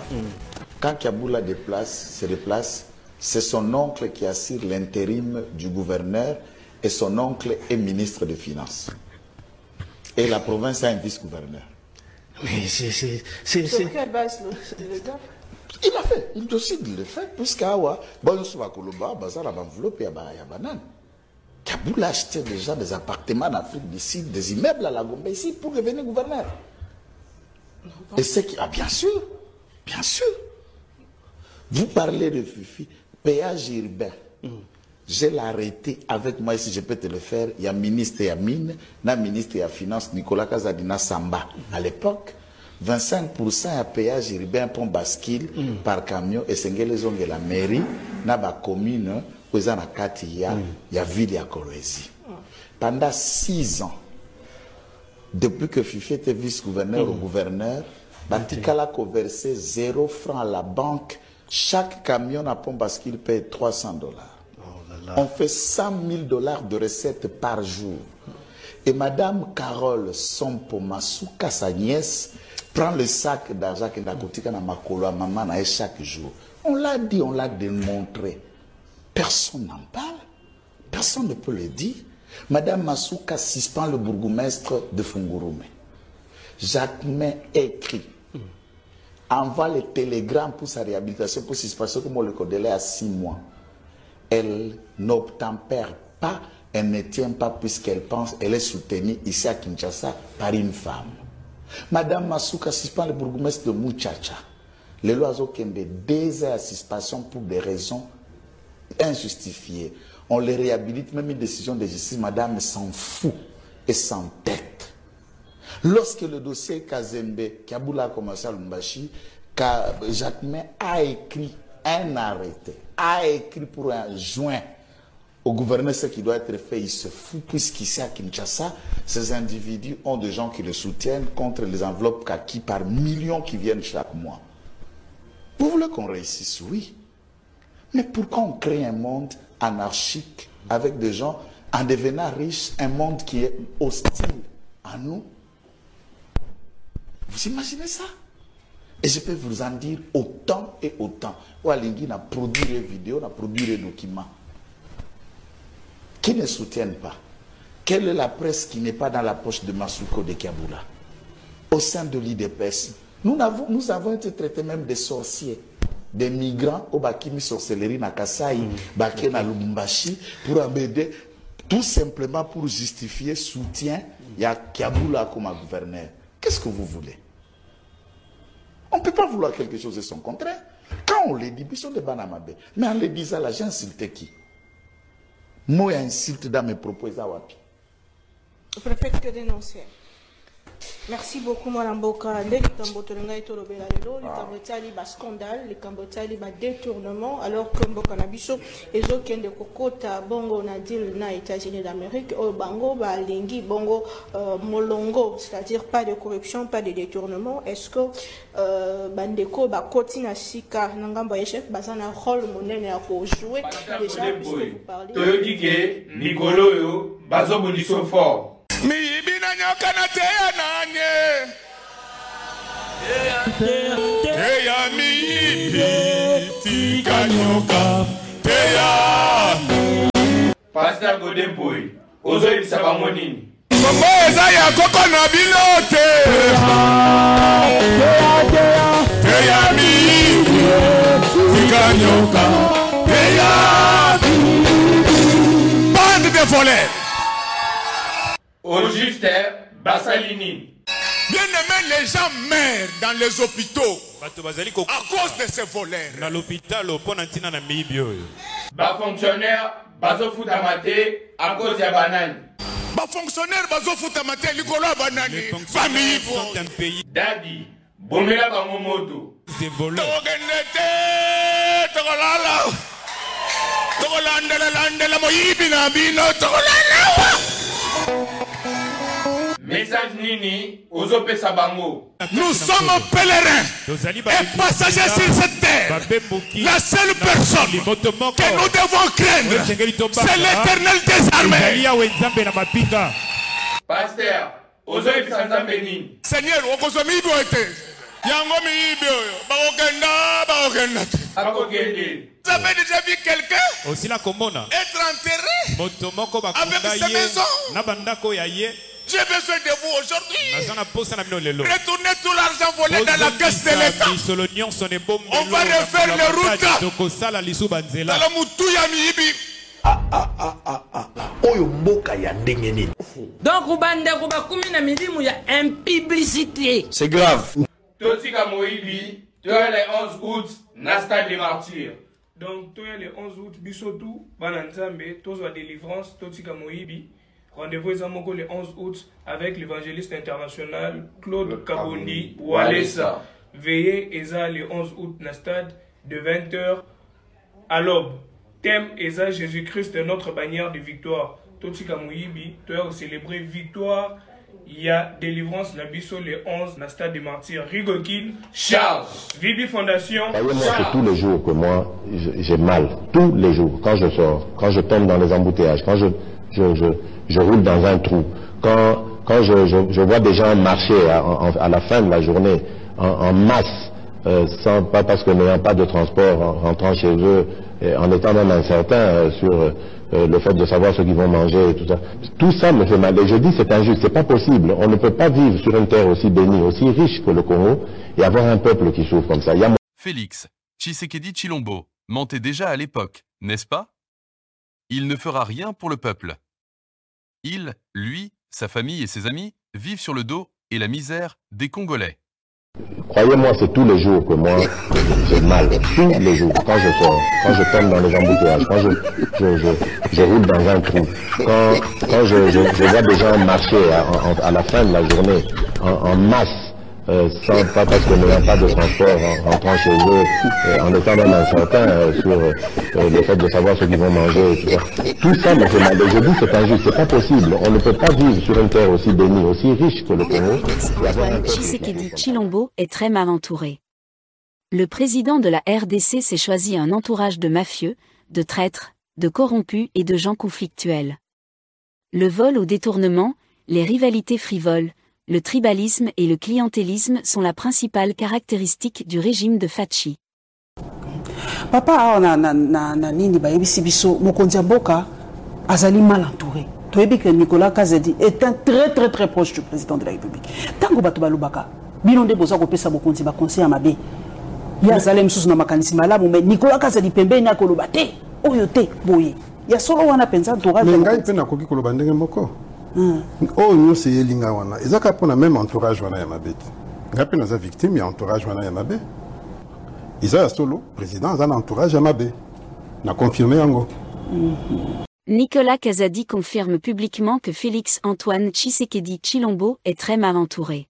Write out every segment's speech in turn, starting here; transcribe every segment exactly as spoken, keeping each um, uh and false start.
Mm. Quand Kiaboula déplace, se déplace, c'est son oncle qui assure l'intérim du gouverneur et son oncle est ministre des Finances. Et la province a un vice-gouverneur. Mais c'est... Sur quelle base le gars? Il a fait, il décide de le faire, puisqu'à Awa, bon, on va Koloba, Bazar, enveloppe, il y a banane. Kiaboula achetait déjà des appartements en Afrique du Sud, des immeubles à la Gombe ici pour devenir gouverneur. Et c'est qui. Ah, bien sûr, bien sûr. Vous parlez de Fifi, péage urbain. Mm. Je l'ai arrêté avec moi, si je peux te le faire. Il y a ministre et mine, il y a ministre et à finance, Nicolas Kazadina Samba. À l'époque, vingt-cinq pour cent à péage urbain pour bascule mm. par camion et c'est les la mairie, na ba commune, où il y a il y a ville et Kolwezi. Pendant six ans, depuis que Fifi était vice-gouverneur mm. ou gouverneur, Batikala a versé zéro franc à la banque. Chaque camion à pont bascule paye trois cents dollars. Oh on fait cent mille dollars de recettes par jour. Et Madame Carole Sompo Masuka, sa nièce, prend le sac d'argent qu'elle a coûté à Makolo, à maman, chaque jour. On l'a dit, on l'a démontré. Personne n'en parle. Personne ne peut le dire. Madame Masuka suspend le bourgmestre de Fungurume. Jacquemin écrit. Envoie les télégrammes pour sa réhabilitation, pour suspension, comme on le connaît à six mois. Elle n'obtempère pas, elle ne tient pas puisqu'elle pense, elle est soutenue ici à Kinshasa par une femme. Madame Masuka suspend le bourgmestre de Muchacha. Les lois ont deux heures à suspension pour des raisons injustifiées. On les réhabilite, même une décision de justice, madame s'en fout et s'entête. Lorsque le dossier Kazembe, Kiaboula a commencé à Lumbashi, Jacquemin a écrit un arrêté, a écrit pour un joint au gouverneur ce qui doit être fait, il se fout, puisqu'ici à Kinshasa, ces individus ont des gens qui le soutiennent contre les enveloppes kaki par millions qui viennent chaque mois. Vous voulez qu'on réussisse? Oui. Mais pourquoi on crée un monde anarchique avec des gens en devenant riches, un monde qui est hostile à nous? Vous imaginez ça? Et je peux vous en dire autant et autant. Oualingui a produit des vidéos, a produit des documents qui ne soutiennent pas. Quelle est la presse qui n'est pas dans la poche de Masuko de Kiaboula? Au sein de l'I D P S, nous avons, nous avons été traités même des sorciers, des migrants au Bakimi sorcellerie na Kasai, mm. Baké na Lubumbashi, pour embêter, tout simplement pour justifier soutien, il y a Kiaboula comme gouverneur. Qu'est-ce que vous voulez? On ne peut pas vouloir quelque chose de son contraire. Quand on le dit, ils sont des banamabé. Mais en le disant là, j'ai insulté qui? Moi, insulte dans mes propos. Vous ne faites que dénoncer. Merci beaucoup, Mme Boka. Les Cambotolanga et Tolobela, les Cambotali, bas scandale, les Cambotali, bas détournement, alors que Mboka Nabiso, et autres de Kokota, Bongo, Nadil, na États-Unis d'Amérique, au Bango, ba Lingi, Bongo, Molongo, c'est-à-dire pas de corruption, pas de détournement. Est-ce que Bandeko, ba Kotina Sika, Nangamba Chef, Bazana, rôle monnaie à jouer déjà, puisque vous parlez. Toyodike, Nicolo, Bazo Bonisso fort. Mi ibina nyoka na teya nanye Teya mi ibi tika nyoka Teya Pastor Godeboy Ozo ibisa bamonini Kombo eza ya koko na bilote Teya mi ibi tika nyoka Teya Bande de voleurs. Au juste, Bassalini. Bien aimé, les gens meurent dans les hôpitaux à cause de ces voleurs. Dans l'hôpital, au pont antina na mibio. Bas fonctionnaire, bazo foutamate à cause de banane. Bas fonctionnaire, bazo foutamate likolo banane. Famille sont un pays. Daddy, bomela bamomoto. C'est volé. Togenete, togolala. Togolandela landela moyibi na bino togolala. Message Nini, Ozope Sabango. Nous sommes pèlerins et passagers sur cette terre. La seule personne que nous devons craindre, c'est l'Éternel des armées. Pasteur, Ozope Sanzambeni. Seigneur, Okozomi doit être. Yango miyibi oyo. Bakokenda, bakokenda. Akokende. Vous avez déjà vu quelqu'un Aussi la commune. être enterré Motomoko avec sa maison? Nabandako yaye. J'ai besoin de vous aujourd'hui. Retournez Retournez tout l'argent volé dans la caisse de l'État. On va refaire les routes. Dans le Moutouya Miyibi. Ah ah ah ah ah ah. Oyo mboka ya ndenge nini. Donc ubande kuba kumi na milimu ya impiblicité. C'est grave. Totika Moyibi, tu as le onze août, Nasta des martyrs. Donc tu as le onze août, Bisotou, Bananzambe, Tozo délivrance, Totika Moyibi. Rendez-vous le onze août avec l'évangéliste international Claude Kabondi Walesa. Veillez Eza le onze août na stade de vingt heures à l'aube. Thème Eza Jésus-Christ est notre bannière de victoire. Totika Moyibi, tu as célébré victoire. Il y a délivrance la biso le onze na stade des martyrs. Rigokin, Charles, Vibi Fondation. Voyez-moi, c'est tous les jours que moi j'ai mal. Tous les jours. Quand je sors, quand je tombe dans les embouteillages, quand je, je, je, je roule dans un trou, quand, quand je, je, je vois des gens marcher à, à la fin de la journée en, en masse, euh, sans, pas parce que n'ayant pas de transport, en rentrant chez eux, et en étant même incertain euh, sur euh, le fait de savoir ce qu'ils vont manger et tout ça. Tout ça me fait mal. Et je dis c'est injuste, c'est pas possible. On ne peut pas vivre sur une terre aussi bénie, aussi riche que le Congo et avoir un peuple qui souffre comme ça. Il y a... Félix Tshisekedi Tshilombo mentait déjà à l'époque, n'est-ce pas? Il ne fera rien pour le peuple. Il, lui, sa famille et ses amis vivent sur le dos et la misère des Congolais. Croyez-moi, c'est tous les jours que moi j'ai mal. Tous les jours, quand je sors, quand je tombe dans les embouteillages, quand je, je, je, je roule dans un trou, quand, quand je, je, je vois des gens marcher à, à, à la fin de la journée en, en masse, euh, sans, pas parce que n'ayant pas de transport, en rentrant chez eux, euh, en étant même incertain euh, sur euh, le fait de savoir ce qu'ils vont manger et tout ça. Tout ça me fait mal. Et je dis c'est injuste, c'est pas possible. On ne peut pas vivre sur une terre aussi bénie, aussi riche que le Congo. Antoine Tshisekedi Tshilombo est très mal entouré. Le président de la R D C s'est choisi un entourage de mafieux, de traîtres, de corrompus et de gens conflictuels. Le vol au détournement, les rivalités frivoles, le tribalisme et le clientélisme sont la principale caractéristique du régime de Fachi. Papa na na na na nini ba yebisi biso mokonzi mboka azali mal entouré. Toyebi que Nicolas Kazadi est un très très très proche du président de la République. Tango bato balubaka bino nde boza ko pesa mokonzi ba conseil mabe. Ya zalem susu na makanisi malamu mais Nicolas Kazadi pembeni akoloba te oyo te boye. Ya solo wana penza entourage. Mais ngai pe na koki koloba ndenge moko. Oh nous c'est yelinga wana. Ezaka pona même entourage wana ya mabete. Ngai pe na za victime ya entourage wana ya mabe. Isa solo président a un entourage à mabe. Na confirmé yango. Nicolas Kazadi confirme publiquement que Félix Antoine Tshisekedi Tshilombo est très mal entouré.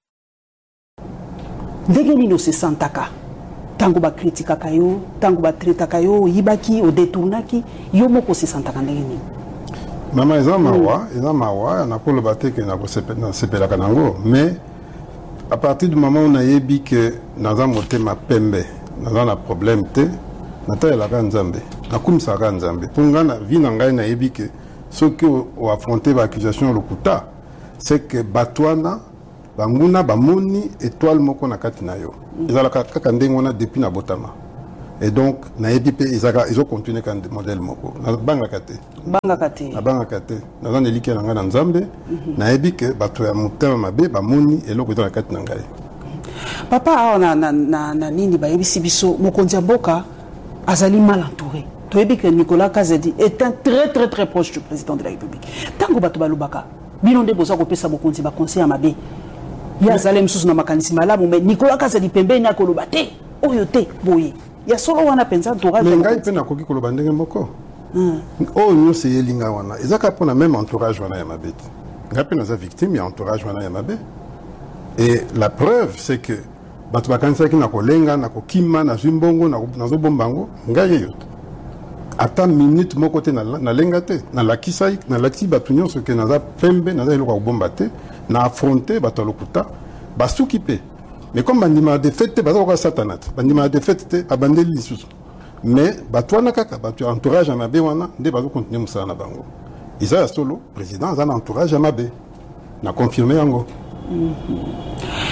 Ndenge no se santaka. Tango ba kritika kayo, tango ba treta kayo, yibaki o détournaki, yo moko se santaka ndenge ni. Mama eza mawa, eza mawa, na ko lobate ke na ko sepela kanango, mais à partir du moment où on a yebi que naza motema pembe, naza na problème te, nata ya la nzambe, na kumisa ka nzambe. Ponga na vie na ngai na yebi que ceux qui ont affronté l'accusation lokuta, c'est que batwana banguna bamoni étoile moko na kati na yo. Ezala kaka ndenge wana depuis na botama. Et donc na yebi pe ezaka ils ont continué kan modèle moko. Na banga kate. Banga kate. Na banga kate. Na zana eliki na ngana nzambe, na yebi que bato ya motema mabe bamoni eloko na kati na ngai. Papa na na na na nini ba yebisi biso mokonzi mboka azali mal entouré. Toyebi que Nicolas Kazadi est un très très très proche du président de la République. Tango bato balubaka bino nde boza ko pesa mokonzi ba conseil mabe. Ya zalem susu na makanisi malamu mais Nicolas Kazadi pembeni akoloba te oyo te boye. Ya solo wana penza entourage. Mais ngai pe na koki koloba ndenge moko. Oh nous c'est yelinga wana. Ezaka pona même entourage wana ya mabete. Ngai pe na za victime ya entourage wana ya mabe. Et la preuve c'est que bato bakanisa ki na kolenga na kokima na zimbongo na nazo bombango ngai yo. Ata minute moko te na na lenga te na lakisai na lati bato nyonso ke naza pembe naza eloko ko bomba te na affronter bato lokuta basuki pe. Mais comme bandima de fête baza ko satanat bandima de fête abandeli lisusu. Mais bato wana kaka bato entourage à mabe wana nde bazo continuer musala na bango. Isa solo président za na entourage à mabe. Na confirmer yango.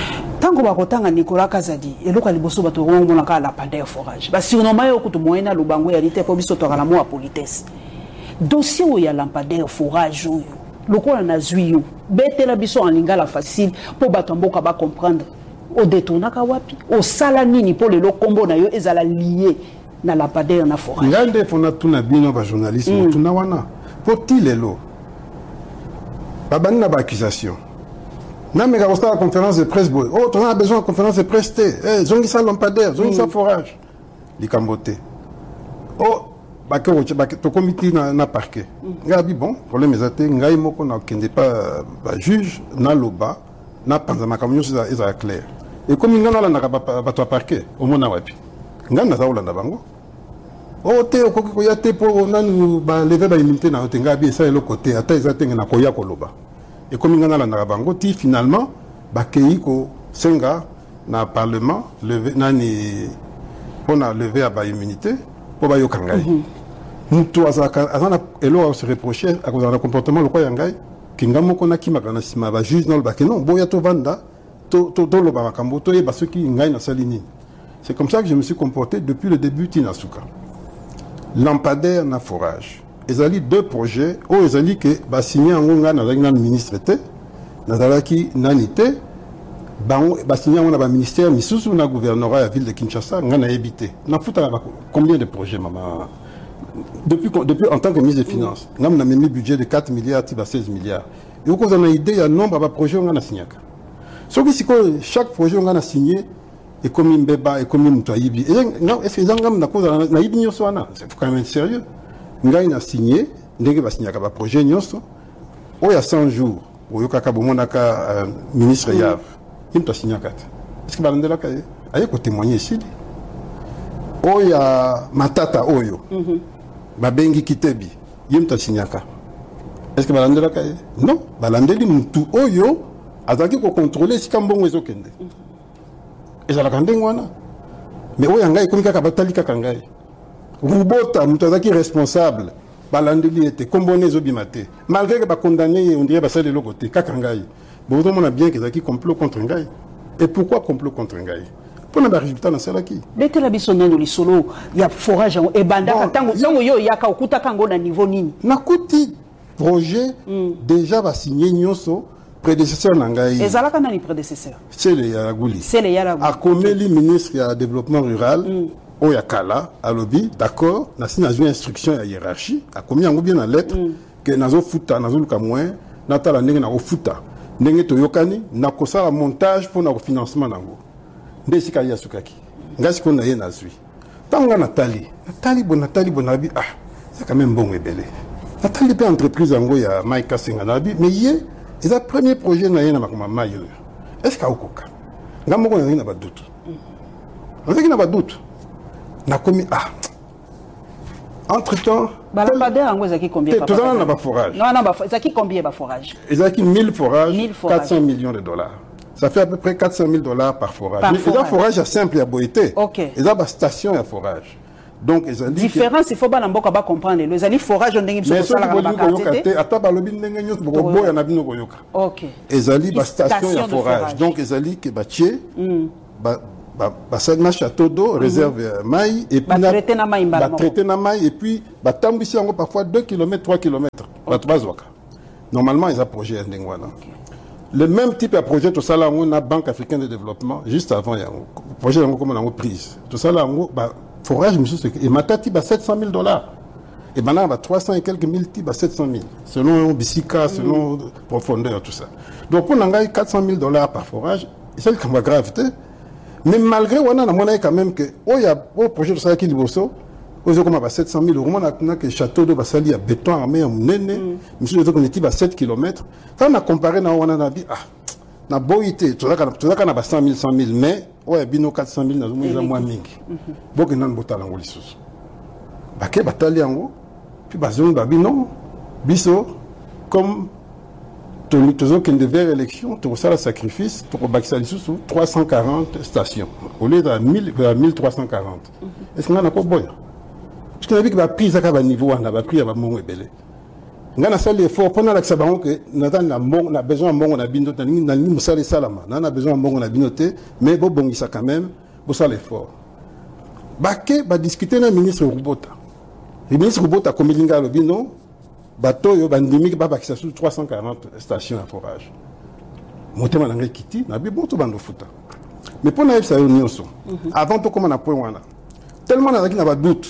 tango bakotanga Nicolas Kazadi eloko liboso bato ngomona ka la pandeur forage ba surnommé yo kutu moyena lubango ya lite po biso to kala mo a politesse dossier o ya lampadaire forage oyo lokola na zwiyo betela biso en lingala facile po bato mboka ba comprendre o détournaka wapi o sala nini po lelo kombo na yo ezala lié na lampadaire na forage ngande fona tuna bino ba journaliste mm. tuna wana poti lelo babani na ba accusation na mega ko la conférence de presse boy oh on a besoin de conférence de presse té eh zongi sa lampadaire zongi sa forage likambote oh ba ko ba to comité na na parquet ngabi bon problème ezate ngai moko na kende pas ba juge na loba na panza makamyo za eza clair et comme ngana la na ba to parquet au mona wapi ngana za ulanda bango oh te ko ko ya te po nanu ba lever ba immunité na te ngabi ça le côté ata ezate na ko ya ko loba et comme ngana la na bango ti finalement ba kei ko senga na parlement lever nani on a levé à ba immunité pour ba yokangai mutu azaka azana elo se reprocher à cause d'un comportement le quoi yangai kinga ko na kimaka na sima ba juge non ba que non boya to vanda to to to lo ba makambo to e ba ceux qui ngai na salini. C'est comme ça que je me suis comporté depuis le début Tinasuka. Lampadaire na forage. Ezali deux projets o ezali que ba signé ngonga na na ministre té na dalaki nanité bango ba signé on a ba ministère misusu na gouvernorat la ville de Kinshasa ngana habité. Na futa combien de projets maman depuis depuis en tant que ministre des finances ngam na mis budget de quatre milliards tiba seize milliards. Et au cause on a idée il y a nombre de projets ngana signaka. Ce qui chaque projet ngana signé et comme une beba et comme une toyibi et non est-ce que ngam na cause na yibi nyoso wana c'est quand même sérieux. Ngai na signé ndenge ba signaka ba projet nyoso o ya cent jours o yokaka bomonaka ministre Yav il t'a signé quatre. Est-ce que balandela kaye aye ko témoigner ici o ya matata oyo babengi kitebi yim t'a signé ka. Est-ce que balandela kaye non balandeli mutu oyo azaki ko contrôler si kambongo ezokende ezala kandengwana mais oyo ngai komika ka batali kaka ngai Rubota mutu azaki responsable balandeli ete kombone ezobimate malgré que ba condamné on dirait ba sale lokote kaka ngai bon on a bien que ezaki complot contre ngai et pourquoi complot contre ngai pour na résultat na salaki betela biso nano lisolo ya forage e banda tango tango yo yaka okuta kango na niveau nini nakuti projet déjà va signer nyoso prédécesseur nangai ezalaka nani prédécesseur c'est le Yaraguli c'est le Yaraguli akomeli ministre ya développement rural oya kala alobi d'accord na signé une instruction ya hiérarchie akomi yango bien na lettre que nazo futa nazo luka moins natala ndenge na ofuta ndenge toyokani na kosala montage pour na financement nango ndesika ya sukaki ngasi ko na ye na zui tanga natali natali bon natali bon abi ah c'est quand même bon ebele natali pe entreprise yango ya Maika Senga na abi mais ye c'est le premier projet na ye na makoma mayo est-ce ka okoka ngamoko na na ba doute on na ba doute na komi ah entre temps balampadaire yango ezaki combien papa tout ça na ba forage non non ba ezaki combien ba forage ezaki mille forages quatre cents millions de dollars. Ça fait à peu près quatre cent mille dollars par forage. Par mais forage. forage à simple à boité. Ok. Et là, bah, station à forage. Donc, ils ont dit. Différence, il faut pas n'importe quoi comprendre. Les alliés forage, on dit que c'est ça la quantité. À table, le bin n'engagnon, c'est beaucoup boy, on a bien au yoka. Ok. Ils ont dit bah station à forage. Donc, ils ont dit que bah tiens, bah bah bah ça na château d'eau réserve maï et puis bah traiter na maï, bah traiter na maï et puis bah tambisi encore parfois deux kilomètres, trois kilomètres. Bah tu vas voir. Normalement, ils ont projet ndengwana. Le même type de projet, tout ça là, on a Banque africaine de développement, juste avant, il y a un projet comme on a prise. Tout ça là, on a forage, monsieur, et Matati, bah, sept cent mille dollars. Et maintenant, bah, trois cents et quelques mille, bah, sept cent mille. Selon Bissika, selon profondeur, tout ça. Donc, on a quatre cent mille dollars par forage, c'est le cas gravité. Mais malgré, on a, on a quand même que, oh, il y a un projet de ça qui est beau, comme à sept cent mille euros, on a que château de Bassali à béton armé à Mounene, monsieur le on à sept kilomètres. Quand on a comparé, on a dit, ah, na boité, tout ça, tout ça, on a cent mille, cent mille, mais, ouais, bino quatre cent mille, on a moins mingi. Bon, que non, botal en Golissus. Baké, batali en haut, puis bazon, babino, biso, comme, tout ça, qui devait élection, tout ça, le sacrifice, pour Baksali sous trois cent quarante stations, au lieu de mille trois cent quarante. Est-ce qu'on a pas boy? Parce que la vie qui va pris à niveau, on a pris à mon ébélé. ngana sali effort pona la sabango que natan na mbongo na besoin mbongo na bino tani na ni musale salama na besoin mbongo na bino te mais bo bongisa quand même bo sala effort baké ba discuter na ministre Rubota le ministre Rubota komilinga lo bino bato yo bandimi ba bakisa sur trois cent quarante stations à forage motema na ngekiti na bi bon to bando futa mais pona ça yo nyonso avant to comment na point wana tellement na zaki na ba doute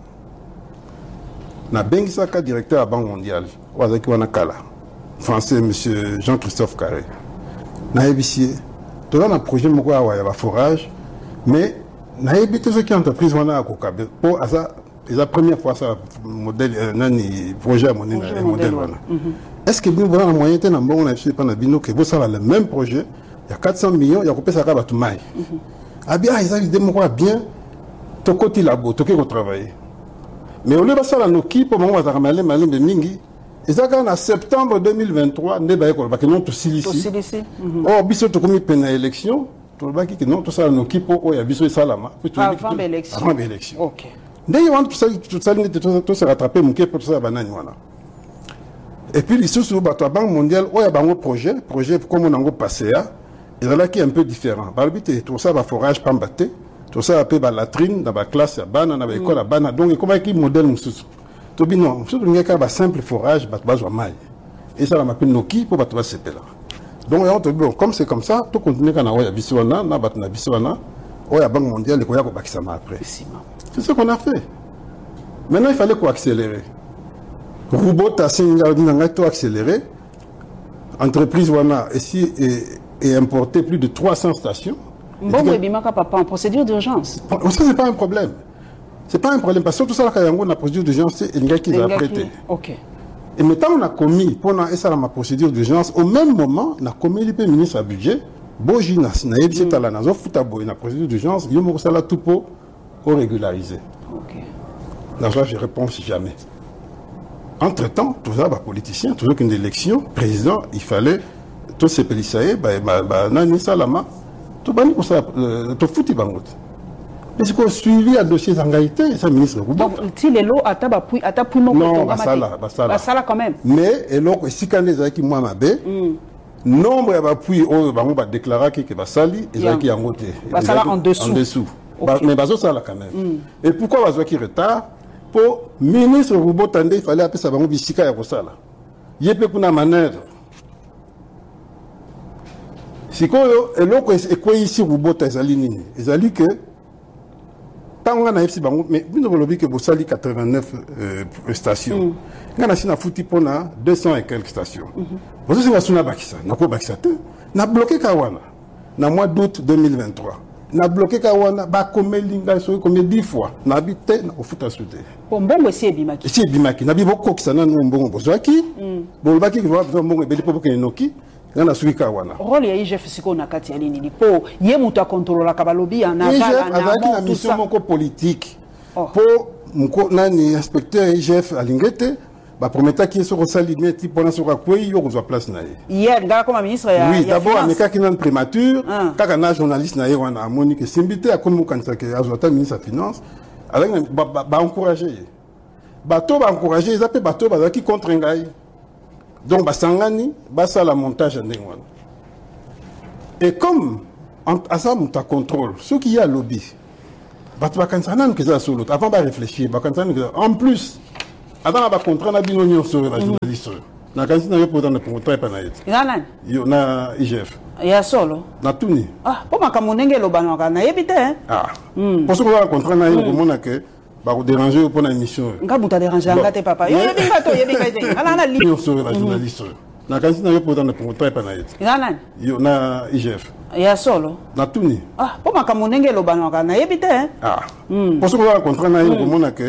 na bengisaka directeur à Banque mondiale wazaki wana kala français monsieur Jean-Christophe Carré na ebisie to na projet moko awa ya ba forage mais na ebité ce qui entreprise wana akokabe pour asa la première fois ça modèle nani projet à mon modèle wana est-ce que vous voilà moyen te na mbongo na biso pa na bino que vous ça le même projet il y a quatre cents millions il y a kopesa ka batu mai abia ils ont idée moko bien to koti labo to ke ko travailler mais au lieu de ça, la Noki, pour moi, on va ramener malin de Mingi. Et ça, en septembre deux mille vingt-trois, on va dire que non, tout ici. Oh, biso to komi pena élection, tout le baki que non, tout ça, la Noki, pour oh, y a biso salama. Avant l'élection. Avant l'élection. Ok. D'ailleurs, tout ça, tout ça, tout ça, rattraper, mon pour tout ça, banane, voilà. Et puis, les sous la Banque mondiale, oh, y a un projet, projet comme on a passé, et là, qui est un peu différent. Par le but, tout ça, va forage, pas battre. Tout ça appelle la latrine dans la classe à bana dans l'école à bana donc comment qui modèle nous tout bien non surtout il y a un simple forage bat bas mal et ça la m'appelle Noki pour battre ce là donc on te bon comme c'est comme ça tout continuer quand on a biswana na bat na biswana oh ya Banque mondiale le koya ko bakisama après c'est ce qu'on a fait maintenant il fallait quoi accélérer Rubota singa dinanga to accélérer entreprise wana ici et, et importer plus de trois cents stations. Bon, mais Bimaka papa en procédure d'urgence. Ça c'est pas un problème. C'est pas un problème parce que tout ça là quand on a procédure d'urgence c'est un gars qui va prêter. OK. Et maintenant on a commis pendant et ça la procédure d'urgence au même moment on a commis le ministre à budget Bojina na yebisi tala na zo futa boy na procédure d'urgence yo mo sala tout pour régulariser. OK. Là je réponds jamais. Entre-temps, tout ça bah politicien, toujours qu'une élection, président, il fallait tous ces policiers bah bah nani salama tout bani pour ça tout fouti bangot mais c'est qu'on suivi à dossier d'engagité ça ministre donc si les lots à taba puis à tapu non non basala basala basala quand même mais et donc si quand les qui moi mabe nombre ya puis oh bango ba déclarer que basali et ça qui en côté basala en dessous en dessous mais bazo ça là quand même et pourquoi bazo qui retard pour ministre Rubota il fallait appeler ça bango bisika ya kosala yepe kuna manœuvre. Si quoi eloko e quoi ici Rubota ezali nini ezali que tant on a ici bango mais bino bolobi que bosali quatre-vingt-neuf stations ngana sina futi pona deux cents et quelques stations bozo singa suna bakisa na ko bakisa te na bloqué kawana na mois d'août deux mille vingt-trois na bloqué kawana ba komelinga so combien dix fois na habité na ofuta soute mbongo si ebimaki si ebimaki na biboko kisana no mbongo bozwaki bolobaki que va mbongo ebeli popo ke noki ngana suika wana rôle ya I G F siko na kati ya nini po ye mutu akontrolola kabalobi na bala na avec la mission moko politique po mko nani inspecteur I G F alingete ba prometa ki so rosali meti pona so ka kwei yo kozwa place na ye hier ngala comme ministre ya oui d'abord ameka ki nan prémature kaka na journaliste na ye wana amoni que simbité akomo kanisa ke azota ministre ya finance avec ba ba encourager ba to ba encourager ils appellent ba to ba ki contre ngai. Donc, basangani, basa la montage en Dengwan. Et comme, à ça, on contrôle, ce qui y a lobby, avant de réfléchir, en plus, avant de contrat, on a bien union sur la journaliste. Na kansi na yopo dans pour très panaït. Nana. Yo na I G F. Ya solo. Na tuni. Ah, po makamunenge lo banaka na yebite hein. Ah. Pour ce qu'on a contrat na yo komona que ba ko déranger pour la émission. Nga buta déranger ngate papa. Yo yebinga to yebinga te. Ala na li. Sur la journaliste. Na kansi na yopo dans pour très panaït. Nana. Yo na I G F. Ya solo. Na tuni. Ah, po makamunenge lo banaka na yebite hein. Ah. Pour ce qu'on a contrat na yo komona que